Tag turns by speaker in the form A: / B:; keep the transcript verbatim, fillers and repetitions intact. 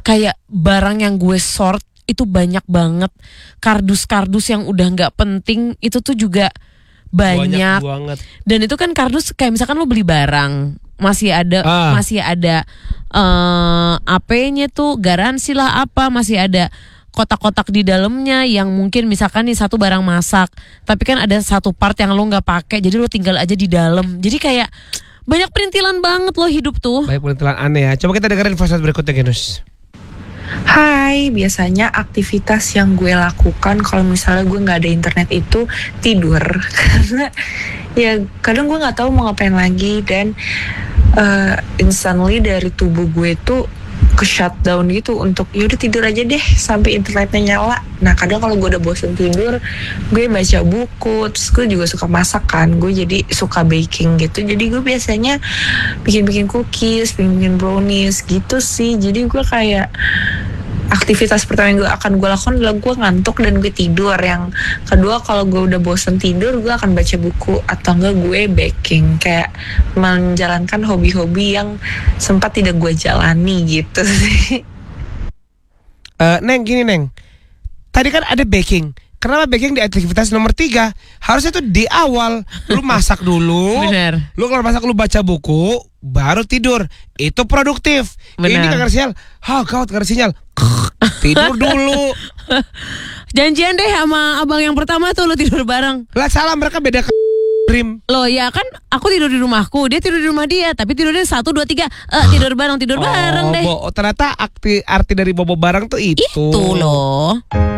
A: kayak barang yang gue sort itu banyak banget. Kardus-kardus yang udah gak penting itu tuh juga banyak,
B: banyak
A: dan itu kan kardus kayak misalkan lo beli barang masih ada ah. masih ada uh, A P-nya tuh garansi lah apa, masih ada kotak-kotak di dalamnya yang mungkin misalkan nih satu barang masak tapi kan ada satu part yang lo nggak pakai jadi lo tinggal aja di dalam, jadi kayak banyak perintilan banget lo hidup tuh.
B: Banyak perintilan aneh ya. Coba kita dengerin voice berikutnya Genus.
C: Hai, biasanya aktivitas yang gue lakukan kalau misalnya gue nggak ada internet itu tidur karena ya kadang gue nggak tahu mau ngapain lagi dan uh, instantly dari tubuh gue tuh ke shutdown gitu untuk yaudah tidur aja deh sampai internetnya nyala. Nah kadang kalau gue udah bosen tidur gue baca buku, terus gue juga suka masak kan, gue jadi suka baking gitu, jadi gue biasanya bikin-bikin cookies, bikin-bikin brownies gitu sih. Jadi gue kayak aktivitas pertama yang gue akan gue lakukan adalah gue ngantuk dan gue tidur. Yang kedua kalau gue udah bosen tidur gue akan baca buku atau enggak gue baking, kayak menjalankan hobi-hobi yang sempat tidak gue jalani gitu sih.
B: Uh, Neng gini Neng, tadi kan ada baking. Kenapa baking di aktivitas nomor tiga? Harusnya tuh di awal. Lu masak dulu.
A: Bener.
B: Lu kalau masak lu baca buku, baru tidur. Itu produktif.
A: Bener.
B: Ini kagak sinyal. Hah, kau kagak sinyal. Tidur dulu.
A: Janjian deh sama abang yang pertama tuh lu tidur bareng.
B: Lah salah, mereka beda ke Rim.
A: Loh ya kan aku tidur di rumahku, dia tidur di rumah dia, tapi tidurnya satu dua tiga eh, tidur bareng tidur
B: oh,
A: bareng deh.
B: Bo, ternyata arti arti dari bobo bareng tuh itu.
A: Itu loh.